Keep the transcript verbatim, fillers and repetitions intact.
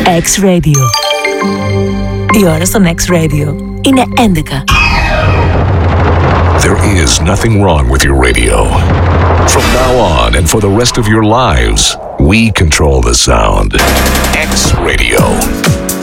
X-Radio. Η ώρα στον X-Radio είναι έντεκα. There is nothing wrong with your radio. From now on and for the rest of your lives, we control the sound. X-Radio.